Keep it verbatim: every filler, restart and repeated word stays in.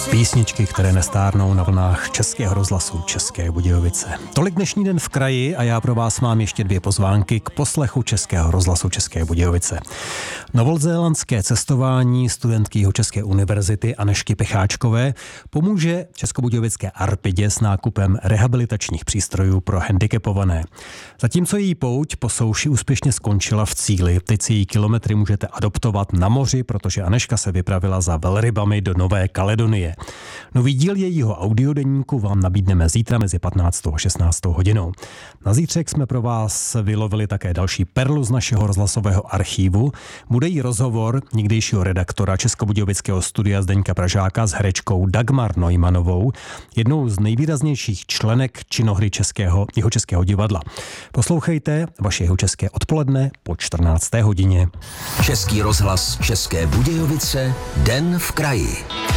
Písničky, které nestárnou na vlnách Českého rozhlasu České Budějovice. Tolik dnešní den v kraji a já pro vás mám ještě dvě pozvánky k poslechu Českého rozhlasu České Budějovice. Novozélandské cestování studentky Jihočeské univerzity Anežky Pecháčkové pomůže Českobudějovické Arpidě s nákupem rehabilitačních přístrojů pro handicapované. Zatímco její pouť po souši úspěšně skončila v cíli, teď si její kilometry můžete adoptovat na moři, protože Anežka se vypravila za velrybami do Nové Kaledonie. Nový díl jejího audiodeníku vám nabídneme zítra mezi patnáctou a šestnáctou hodinou. Na zítřek jsme pro vás vylovili také další perlu z našeho rozhlasového archívu. Bude jí rozhovor někdejšího redaktora Českobudějovického studia Zdeňka Pražáka s herečkou Dagmar Neumannovou, jednou z nejvýraznějších členek činohry Českého, Jihočeského divadla. Poslouchejte vaše Jihočeské odpoledne po čtrnácté hodině. Český rozhlas České Budějovice, den v kraji.